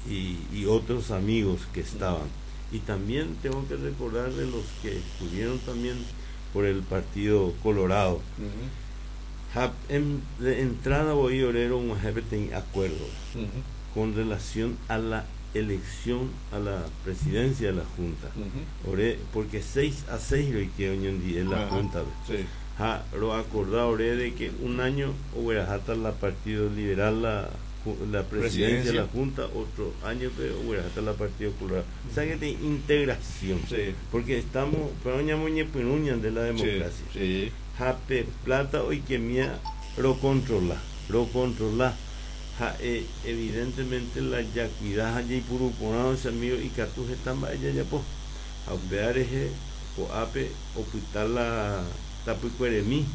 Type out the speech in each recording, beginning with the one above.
y otros amigos que estaban. Y también tengo que recordar de los que estuvieron también por el Partido Colorado. De entrada voy a orar un acuerdo con relación a la elección a la presidencia de la Junta. Oré, porque 6-6 lo que hoy en día es la Junta. Lo acordado oré de que un año hubiera hasta la Partido Liberal la presidencia de la Junta, otro año hubiera hasta la Partido Colorado. O sea que de integración. Porque estamos, pero de la democracia. Jape plata hoy que mía lo controla. Evidentemente la yaquidad allí puro ponado ese amigo y catuje están allá ya pues a ver o ape ocultar la tapuicueremi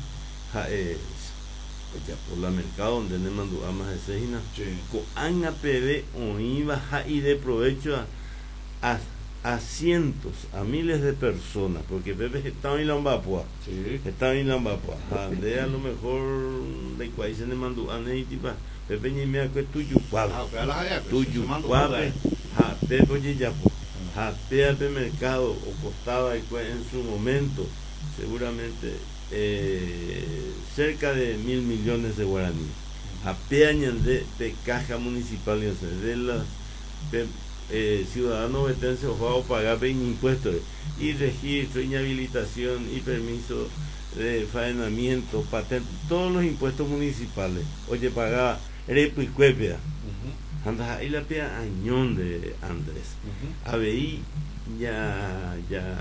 ya por la mercado donde le mandó a más de sejina con APB o iba y de provecho a cientos, a miles de personas, porque Pepe estaba en Lambapua, estaba en Lambapua, de a lo mejor de cuál se le mandó a Neitipa, Pepe ni me acuerdo Tuyucuape, Pepe oye ya Pepe mercado o costaba en su momento seguramente cerca de 1.000 millones de guaraníes. Apeañan de caja municipal de las ciudadanos vetenses o pagar 20 impuestos y registro, inhabilitación y permiso de faenamiento, patente, todos los impuestos municipales. Oye, pagaba repicuepia. Anda ahí la pea añón de Andrés. ABI ya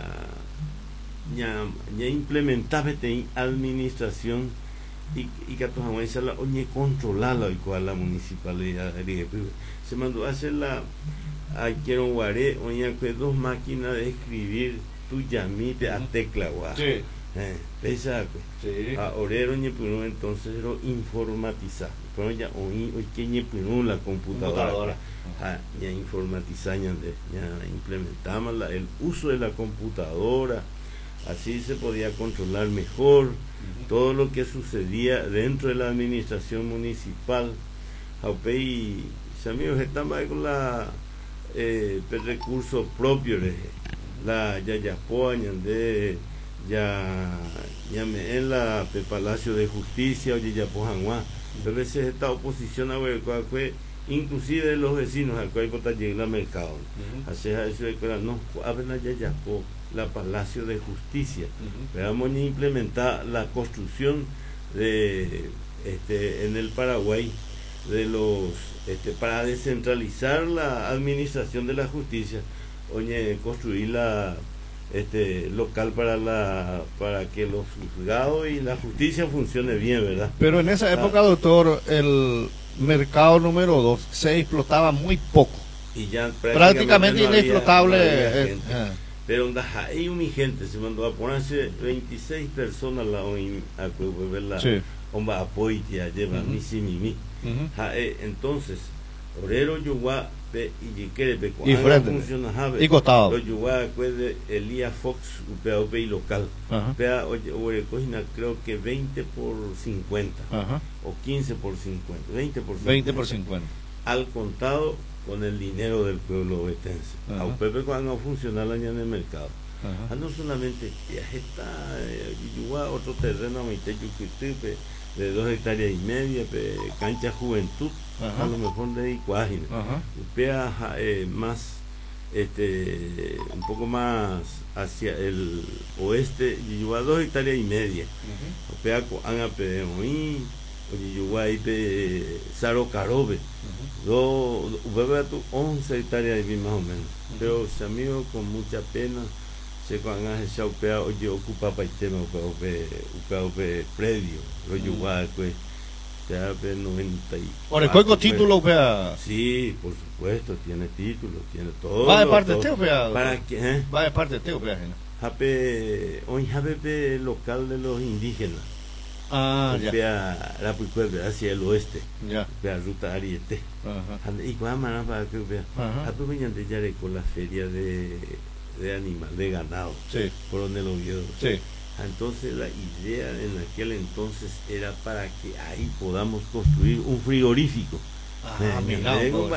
implementaba esta administración y que la oye controlarla y cual la municipalidad se mandó a hacer la quiero guaré oye que 2 máquinas de escribir tu llamite a tecla pesa a orero entonces lo informatizar pero ya hoy que la computadora ya informatizar ya implementamos el uso de la computadora, así se podía controlar mejor todo lo que sucedía dentro de la administración municipal. Y amigos estamos con la recursos propios la yayapoa de ya me en la Palacio de Justicia oye ya pojanguá a veces esta oposición a ver fue inclusive los vecinos al cual llega al mercado así a eso de no abren allá ya la Palacio de Justicia vamos a implementar la construcción de en el Paraguay de los para descentralizar la administración de la justicia oye construir la local para que los juzgados y la justicia funcione bien, ¿verdad? Pero en esa época, doctor, el mercado número 2 se explotaba muy poco y ya prácticamente no inexplotable. Pero hay un gente se mandó a ponerse 26 personas la apoya lleva mimi entonces orero yuwa y frente y costado de Elías Fox y local creo que 20 por 50 o 15 por 50 20 por 50 al contado con el dinero del pueblo vetense a Pepe cuando funciona en el mercado no solamente ya está otro terreno de 2,5 hectáreas cancha juventud a lo mejor de Icuágina más un poco más hacia el oeste lleva 2,5 hectáreas Saro Carobe 11 hectáreas más o menos pero se amigo con mucha pena se van a echar oye ocupa para el tema predio lo yuguá pues ya 90 y por el juego título sí por supuesto tiene título tiene todo va de parte de para que va de parte de hoy local de los indígenas ya la puicueve hacia el oeste ya ruta Ariete y cuándo para que ya con la feria de animal de ganado por donde lo vio entonces la idea en aquel entonces era para que ahí podamos construir un frigorífico